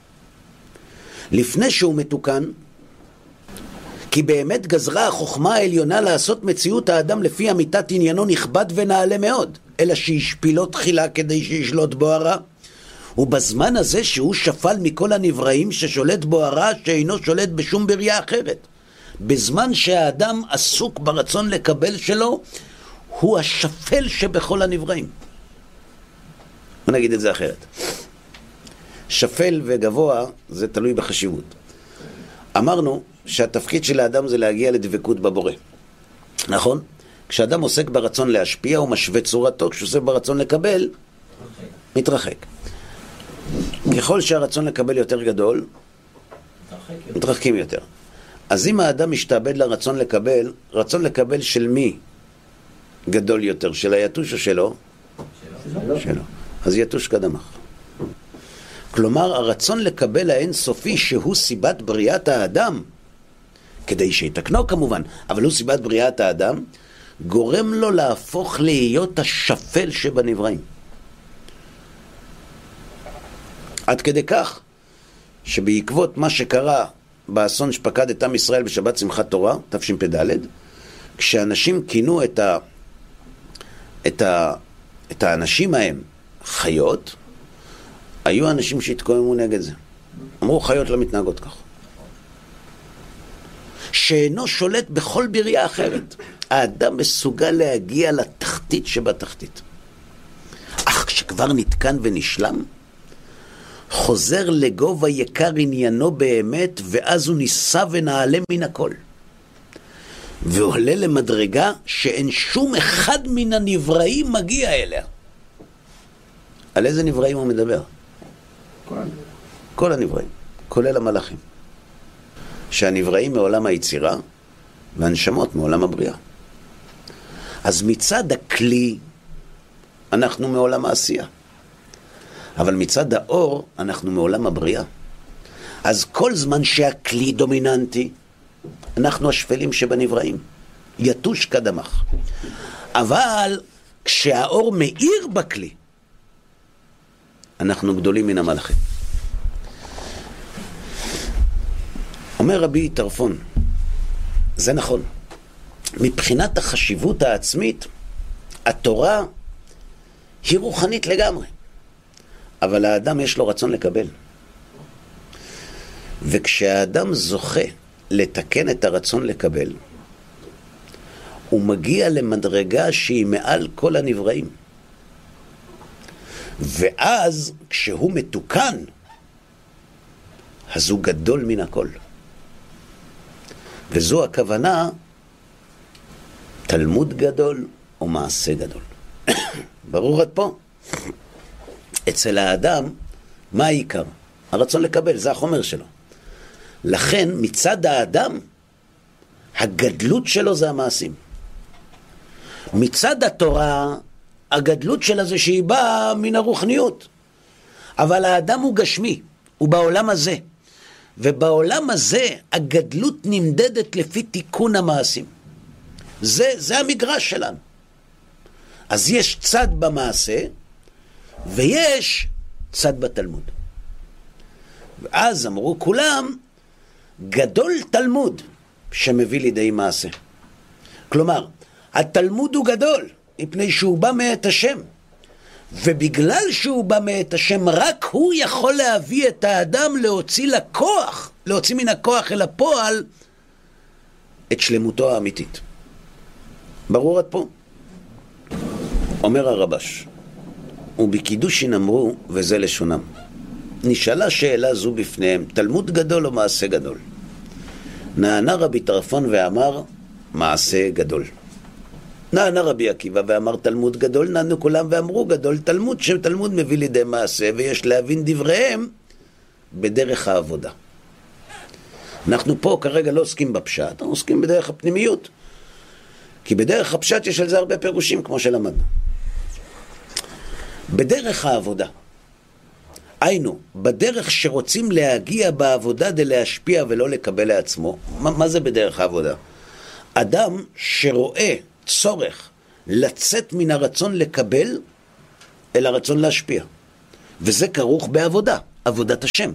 לפני שהוא מתוקן, כי באמת גזרה החוכמה העליונה לעשות מציאות האדם לפי אמיתת עניינו נכבד ונעלה מאוד, אלא שהשפילו תחילה כדי שישלוט בו הרע. ובזמן הזה שהוא שפל מכל הנבראים ששולט בו הרע שאינו שולט בשום בריאה אחרת. בזמן שהאדם עסוק ברצון לקבל שלו, הוא השפל שבכל הנבראים. בוא נגיד את זה אחרת. שפל וגבוה זה תלוי בחשיבות. אמרנו שהתפקיד של האדם זה להגיע לדבקות בבורא. נכון? כשאדם עוסק ברצון להשפיע הוא משווה צורתו, כשעוסק ברצון לקבל מתרחק. ככל שהרצון לקבל יותר גדול, מתרחקים יותר. אז אם האדם משתעבד לרצון לקבל, רצון לקבל של מי גדול יותר? של היתוש או שלו? שלו. אז יתוש קדמך. כלומר, הרצון לקבל האינסופי שהוא סיבת בריאת האדם, כדי שיתקנו כמובן, אבל הוא סיבת בריאת האדם, גורם לו להפוך להיות השפל שבנבראים. עד כדי כך שבעקבות מה שקרה באסון שפקד את עם ישראל בשבת שמחת תורה, תשפ"ד, כשאנשים כינו את האנשים ההם חיות, היו אנשים שהתקוממו נגד זה. אמרו, חיות לא מתנהגות כך. שאינו שולט בכל בריאה אחרת. האדם מסוגל להגיע לתחתית שבתחתית. אך כשכבר נתקן ונשלם, חוזר לגובה יקר עניינו באמת, ואז הוא ניסה ונעלה מן הכל. ועולה למדרגה שאין שום אחד מן הנבראים מגיע אליה. על איזה נבראים הוא מדבר? כל הנבראים, כולל המלאכים. שהנבראים מעולם היצירה, והנשמות מעולם הבריאה. אז מצד הכלי, אנחנו מעולם העשייה. אבל מצד האור, אנחנו מעולם הבריאה. אז כל זמן שהכלי דומיננטי, אנחנו השפלים שבנבראים. יתוש קדמך. אבל כשהאור מאיר בכלי, אנחנו גדולים מן המלאכים. אומר רבי טרפון, זה נכון. מבחינת החשיבות העצמית, התורה היא רוחנית לגמרי. אבל האדם יש לו רצון לקבל. וכשהאדם זוכה לתקן את הרצון לקבל, הוא מגיע למדרגה שהיא מעל כל הנבראים. ואז כשהוא מתוקן, אז הוא גדול מן הכל. וזו הכוונה, תלמוד גדול או מעשה גדול. ברור עד פה? אצל האדם, מה העיקר? הרצון לקבל, זה החומר שלו. לכן, מצד האדם, הגדלות שלו זה המעשים. מצד התורה, הגדלות שלה זה שהיא באה מן הרוחניות. אבל האדם הוא גשמי, הוא בעולם הזה. ובעולם הזה, הגדלות נמדדת לפי תיקון המעשים. זה המגרש שלנו. אז יש צד במעשה, ויש צד בתלמוד. ואז אמרו כולם, גדול תלמוד שמביא לידי מעשה. כלומר, התלמוד הוא גדול, מפני שהוא בא מאת השם. ובגלל שהוא בא מאת השם, רק הוא יכול להביא את האדם להוציא מן הכוח אל הפועל את שלמותו האמיתית. ברור עד פה? אומר הרבש, ובקידושין אמרו, וזה לשונם. נשאלה שאלה זו בפניהם, תלמוד גדול או מעשה גדול? נענה רבי טרפון ואמר, מעשה גדול. נענה רבי עקיבא ואמר תלמוד גדול, נענו כולם ואמרו גדול תלמוד, שתלמוד מביא לידי מעשה, ויש להבין דבריהם בדרך העבודה. אנחנו פה כרגע לא עוסקים בפשט, אנחנו עוסקים בדרך הפנימיות. כי בדרך הפשט יש על זה הרבה פירושים, כמו שלמדנו. בדרך העבודה, היינו, בדרך שרוצים להגיע בעבודה די להשפיע ולא לקבל לעצמו. מה זה בדרך העבודה? אדם שרואה צורך לצאת מן הרצון לקבל אל הרצון להשפיע. וזה כרוך בעבודה, עבודת השם.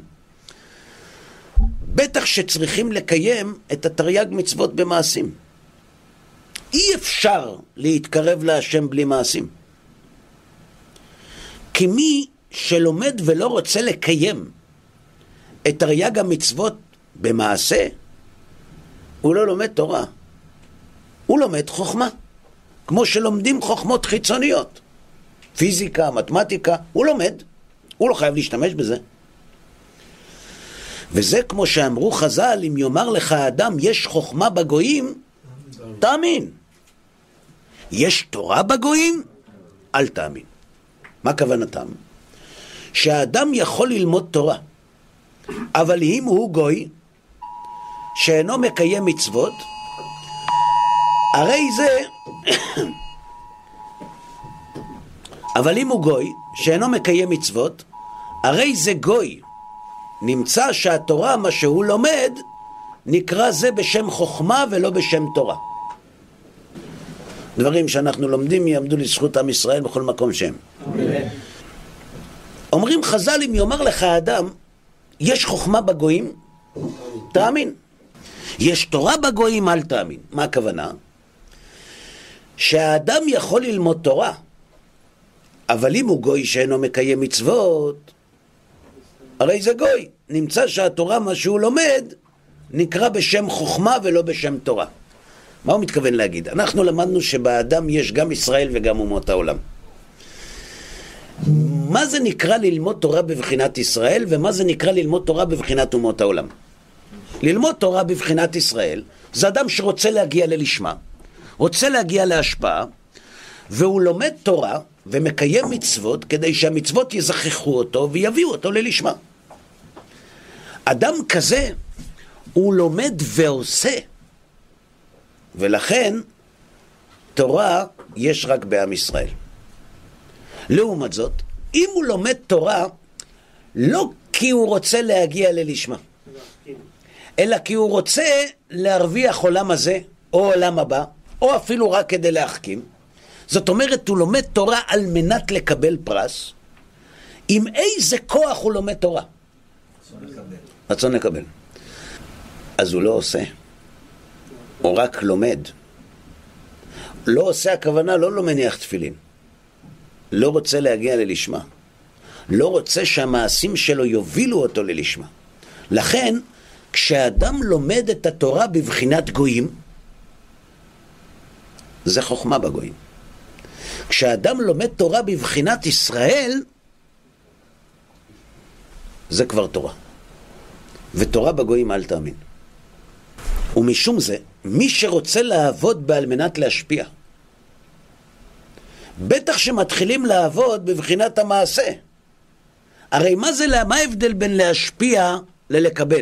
בטח שצריכים לקיים את התרי"ג מצוות במעשים. אי אפשר להתקרב להשם בלי מעשים. כי מי שלומד ולא רוצה לקיים את תרי"ג המצוות במעשה, הוא לא לומד תורה. הוא לומד חוכמה. כמו שלומדים חוכמות חיצוניות. פיזיקה, מתמטיקה, הוא לומד. הוא לא חייב להשתמש בזה. וזה כמו שאמרו חז"ל, אם יאמר לך האדם יש חוכמה בגויים, תאמין. יש תורה בגויים, אל תאמין. מה כוונתם? שהאדם יכול ללמוד תורה, אבל אם הוא גוי שאינו מקיים מצוות, הרי זה אבל אם הוא גוי שאינו מקיים מצוות, הרי זה גוי. נמצא שהתורה, מה שהוא לומד, נקרא זה בשם חוכמה ולא בשם תורה. דברים שאנחנו לומדים יעמדו לזכות עם ישראל בכל מקום שהם. אומרים חז"ל, אם יאמר לך האדם יש חוכמה בגויים, תאמין. יש תורה בגויים, אל תאמין. מה הכוונה? שהאדם יכול ללמוד תורה, אבל אם הוא גוי שאינו מקיים מצוות, הרי זה גוי. נמצא שהתורה, מה שהוא לומד, נקרא בשם חוכמה ולא בשם תורה. מה הוא מתכוון להגיד? אנחנו למדנו שבאדם יש גם ישראל וגם אומות העולם. מה זה נקרא ללמוד תורה בבחינת ישראל, ומה זה נקרא ללמוד תורה בבחינת אומות העולם? ללמוד תורה בבחינת ישראל זה אדם שרוצה להגיע ללשמה, רוצה להגיע להשפעה, והוא לומד תורה ומקיים מצוות כדי שהמצוות יזכחו אותו ויביאו אותו ללשמה. אדם כזה הוא לומד ועושה, ולכן תורה יש רק בעם ישראל. לעומת זאת, אם הוא לומד תורה לא כי הוא רוצה להגיע ללשמה, אלא כי הוא רוצה להרוויח עולם הזה או עולם הבא, או אפילו רק כדי להחכים, זאת אומרת הוא לומד תורה על מנת לקבל פרס, עם איזה כוח הוא לומד תורה? רצון לקבל. אז הוא לא עושה, הוא רק לומד. לא עושה, הכוונה לא מניח תפילין, לא רוצה להגיע ללשמה, לא רוצה שהמעשים שלו יובילו אותו ללשמה. לכן כשאדם לומד את התורה בבחינת גויים, זה חוכמה בגויים. כשאדם לומד תורה בבחינת ישראל, זה כבר תורה. ותורה בגויים אל תאמין. ומשום זה, מי שרוצה לעבוד בעל מנת להשפיע, בטח שמתחילים לעבוד בבחינת המעשה. הרי מה ההבדל בין להשפיע ללקבל?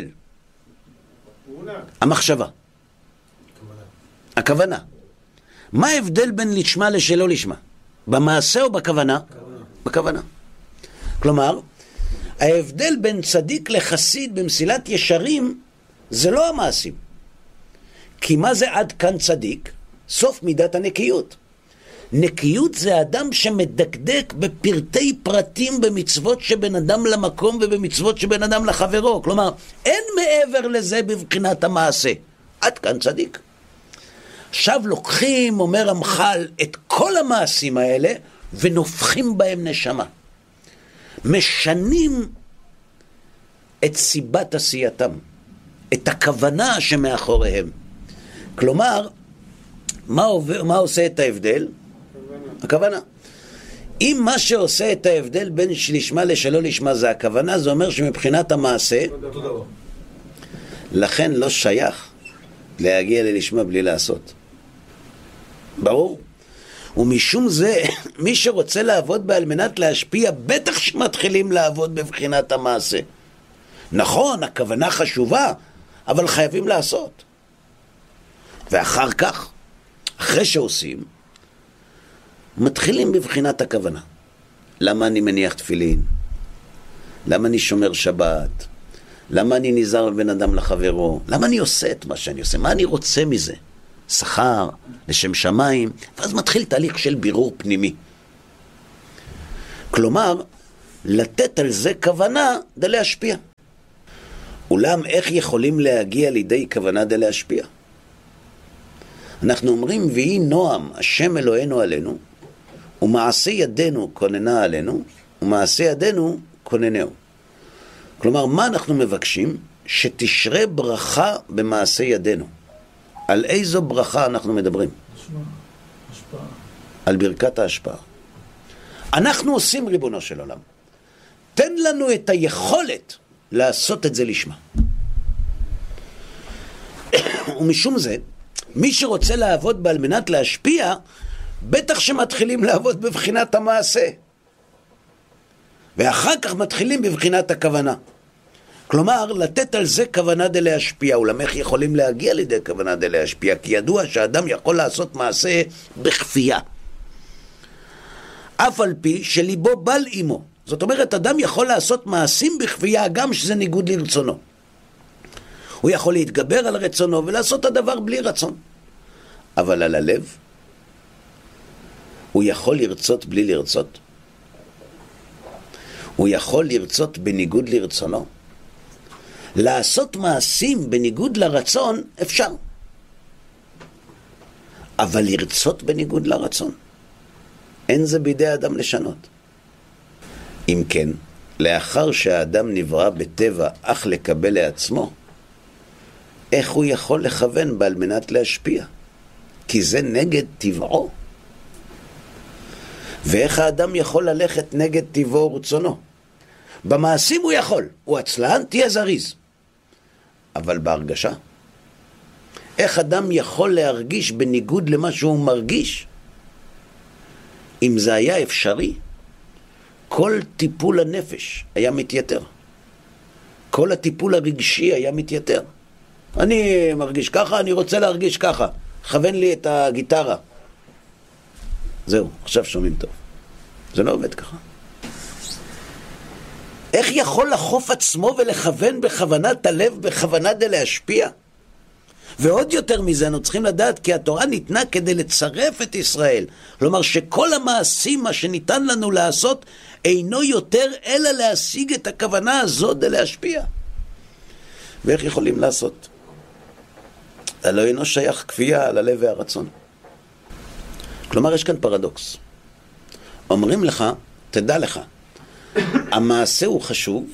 המחשבה. הכוונה. מה ההבדל בין לשמה לשלא לשמה? במעשה או בכוונה? בכוונה. כלומר, ההבדל בין צדיק לחסיד במסילת ישרים זה לא המעשים. כי מה זה עד כאן צדיק? סוף מידת הנקיות. נקיות זה אדם שמדקדק בפרטי פרטים במצוות שבין אדם למקום ובמצוות שבין אדם לחברו. כלומר, אין מעבר לזה בבחינת המעשה. עד כאן צדיק. עכשיו לוקחים, אומר רמח"ל, את כל המעשים האלה ונופחים בהם נשמה. משנים את סיבת עשייתם, את הכוונה שמאחוריהם. כלומר, מה עושה את ההבדל? הכוונה. אם מה שעושה את ההבדל בין לשמה לשלא לשמה זה הכוונה, זה אומר שמבחינת המעשה, לכן לא שייך להגיע ללשמה בלי לעשות. ברור? ומשום זה, מי שרוצה לעבוד בעל מנת להשפיע, בטח שמתחילים לעבוד בבחינת המעשה. נכון, הכוונה חשובה, אבל חייבים לעשות. ואחר כך, אחרי שעושים, מתחילים בבחינת הכוונה. למה אני מניח תפילין? למה אני שומר שבת? למה אני נזהר בן אדם לחברו? למה אני עושה את מה שאני עושה? מה אני רוצה מזה? שכר, לשם שמיים, ואז מתחיל תהליך של בירור פנימי. כלומר, לתת על זה כוונה דה להשפיע. אולם איך יכולים להגיע לידי כוונה דה להשפיע? אנחנו אומרים, ויהי נועם השם אלוהינו עלינו, ומעשה ידינו כוננה עלינו, ומעשה ידינו כוננהו. כלומר, מה אנחנו מבקשים? שתשרה ברכה במעשה ידינו. על איזו ברכה אנחנו מדברים? השפעה. על ברכת ההשפעה. אנחנו עושים, ריבונו של עולם. תן לנו את היכולת לעשות את זה לשמה. ומשום זה, מי שרוצה לעבוד בעל מנת להשפיע, בטח שמתחילים לעבוד בבחינת המעשה. ואחר כך מתחילים בבחינת הכוונה. כלומר, לתת על זה כוונה דה להשפיע. אולם איך יכולים להגיע לידי כוונה דה להשפיע? כי ידוע שאדם יכול לעשות מעשה בכפייה. אף על פי שליבו בל עמו. זאת אומרת, אדם יכול לעשות מעשים בכפייה גם שזה ניגוד לרצונו. הוא יכול להתגבר על רצונו ולעשות את הדבר בלי רצון. אבל על הלב, הוא יכול לרצות בלי לרצות. הוא יכול לרצות בניגוד לרצונו. לעשות מעשים בניגוד לרצון אפשר. אבל לרצות בניגוד לרצון, אין זה בידי האדם לשנות. אם כן, לאחר שהאדם נברא בטבע אך לקבל לעצמו, איך הוא יכול לכוון בעל מנת להשפיע? כי זה נגד טבעו. ואיך האדם יכול ללכת נגד טבעו ורצונו? במעשים הוא יכול, הוא עצלן, תהיה זריז. אבל בהרגשה, איך אדם יכול להרגיש בניגוד למה שהוא מרגיש? אם זה היה אפשרי, כל טיפול הנפש היה מתייתר. כל הטיפול הרגשי היה מתייתר. אני מרגיש ככה, אני רוצה להרגיש ככה. כוון לי את הגיטרה. זהו, עכשיו שומעים טוב. זה לא עובד ככה. איך יכול לחוף עצמו ולכוון בכוונת הלב, בכוונה דה להשפיע? ועוד יותר מזה, אנחנו צריכים לדעת כי התורה ניתנה כדי לצרף את ישראל. כלומר שכל המעשים, מה שניתן לנו לעשות, אינו יותר אלא להשיג את הכוונה הזאת דה להשפיע. ואיך יכולים לעשות? הלא אינו שייך כפייה על הלב והרצון. כלומר, יש כאן פרדוקס. אומרים לך, תדע לך, המעשה הוא חשוב,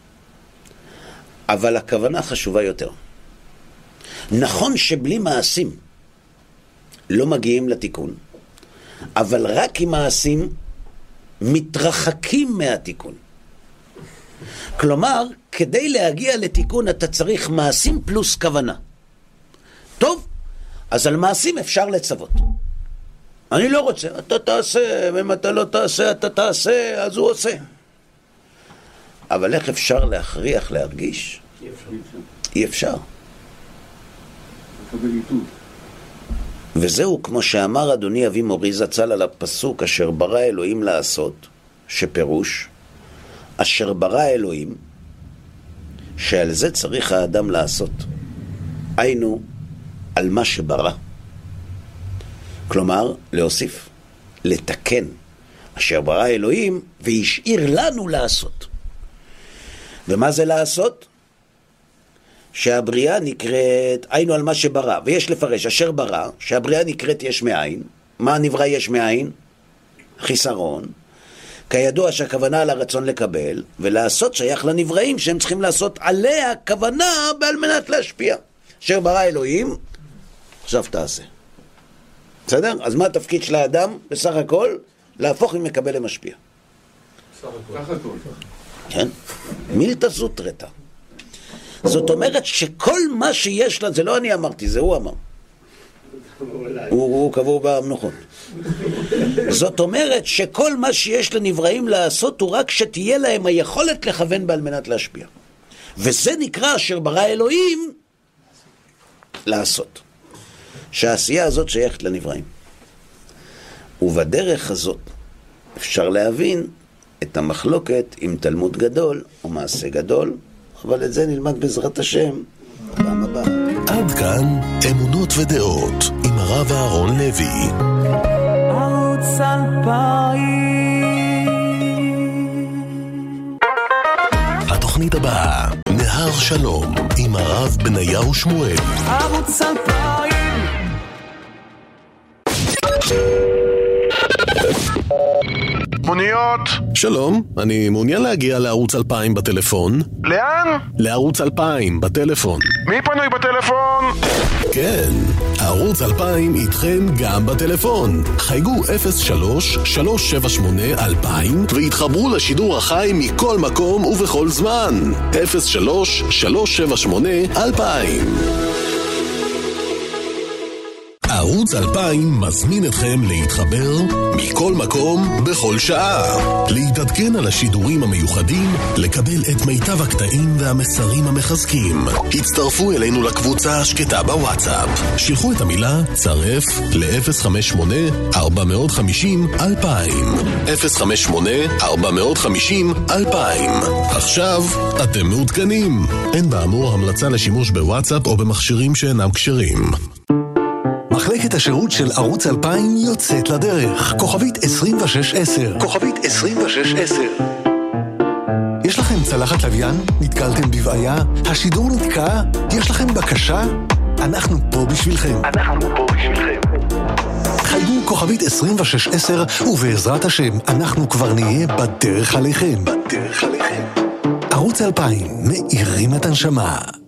אבל הכוונה חשובה יותר. נכון שבלי מעשים לא מגיעים לתיקון, אבל רק עם מעשים מתרחקים מהתיקון. כלומר, כדי להגיע לתיקון אתה צריך מעשים פלוס כוונה. טוב, אז על מעשים אפשר לצוות. אני לא רוצה, אתה תעשה, ואם אתה לא תעשה, אתה תעשה, אז הוא עושה. אבל איך אפשר להכריח, להרגיש? אי אפשר. וזהו כמו שאמר אדוני אבי מורי זצ"ל על הפסוק אשר ברא אלוהים לעשות, שפירוש אשר ברא אלוהים, שעל זה צריך האדם לעשות, היינו על מה שברא. כלומר, להוסיף, לתקן, אשר ברא אלוהים והשאיר לנו לעשות. ומה זה לעשות? שהבריאה נקראת, היינו על מה שברא, ויש לפרש, אשר ברא, שהבריאה נקראת יש מאין. מה נברא יש מאין? חיסרון. כידוע שהכוונה על הרצון לקבל, ולעשות שייך לנבראים שהם צריכים לעשות עליה כוונה בעל מנת להשפיע. אשר ברא אלוהים, עכשיו תעשה. בסדר? אז מה התפקיד של האדם? בסך הכל, להפוך ממקבל למשפיע. ככה הכל. כן? מילתא זוטרתא. זאת אומרת שכל מה שיש לה, זה לא אני אמרתי, זה הוא אמר. הוא קבור במנוחות. זאת אומרת שכל מה שיש לנבראים לעשות הוא רק שתהיה להם היכולת לכוון בעל מנת להשפיע. וזה נקרא אשר ברא אלוהים לעשות. שהעשייה הזאת שייכת לנבראים. ובדרך הזאת אפשר להבין את המחלוקת עם תלמוד גדול או מעשה גדול, אבל את זה נלמד בעזרת השם פעם הבאה. עד כאן אמונות ודעות עם הרב אהרון לוי. ערוץ 2000 בתוכנית הבאה, נהר שלום עם הרב בניהו שמואל. ערוץ 2000. מוניות. שלום, אני מעוניין להגיע לערוץ 2000 בטלפון. לאן? לערוץ 2000 בטלפון. מי פנוי בטלפון? כן, ערוץ 2000 איתכם גם בטלפון. חייגו 03-378-2000 והתחברו לשידור החי מכל מקום ובכל זמן. 03-378-2000. ערוץ 2000 מזמין אתכם להתחבר מכל מקום בכל שעה, להתעדכן על השידורים המיוחדים, לקבל את מיטב הקטעים והמסרים המחזקים. הצטרפו אלינו לקבוצה השקטה בוואטסאפ, שלחו את המילה צרף ל-058-450-2000 058-450-2000. עכשיו אתם מעודכנים. אין באמור המלצה לשימוש בוואטסאפ או במכשירים שאינם כשרים. מחלקת השירות של ערוץ 2000 יוצאת לדרך. כוכבית 2610. כוכבית 2610. יש לכם צלחת לוויין? נתקלתם בבעיה? השידור נתקע? יש לכם בקשה? אנחנו פה בשבילכם. חייגו כוכבית 2610 ובעזרת השם אנחנו כבר נהיה בדרך עליכם. ערוץ 2000 מאירים את הנשמה.